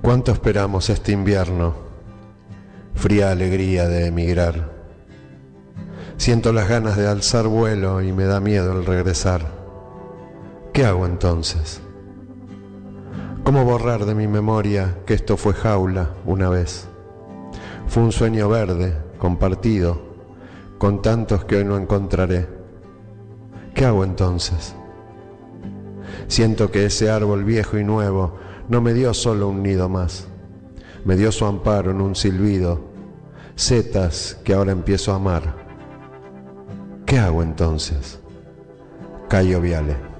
¿Cuánto esperamos este invierno? Fría alegría de emigrar. Siento las ganas de alzar vuelo y me da miedo el regresar. ¿Qué hago entonces? ¿Cómo borrar de mi memoria que esto fue jaula una vez? Fue un sueño verde, compartido, con tantos que hoy no encontraré. ¿Qué hago entonces? Siento que ese árbol viejo y nuevo no me dio solo un nido más, me dio su amparo en un silbido, setas que ahora empiezo a amar. ¿Qué hago entonces? Cayo Viale.